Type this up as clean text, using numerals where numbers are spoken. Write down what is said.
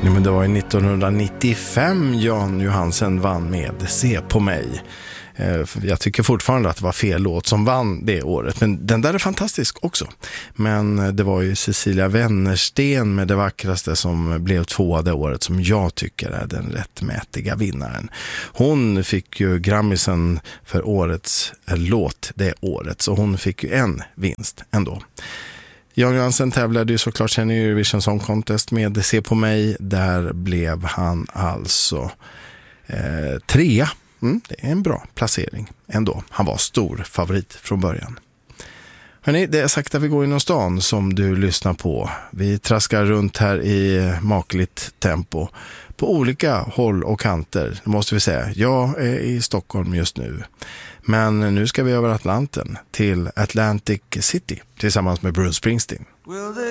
Ja, men det var ju 1995 Jan Johansen vann med Se på mig. Jag tycker fortfarande att det var fel låt som vann det året, men den där är fantastisk också. Men det var ju Cecilia Wennersten med Det vackraste som blev tvåa det året, som jag tycker är den rättmätiga vinnaren. Hon fick ju Grammisen för årets låt det året, så hon fick ju en vinst ändå. Jan Johansen tävlade ju såklart sen i Eurovision Song Contest med Se på mig. Där blev han alltså trea. Det är en bra placering ändå. Han var stor favorit från början. Hörrni, det är sagt att vi går inom stan som du lyssnar på. Vi traskar runt här i makligt tempo på olika håll och kanter, måste vi säga. Jag är i Stockholm just nu. Men nu ska vi över Atlanten till Atlantic City tillsammans med Bruce Springsteen.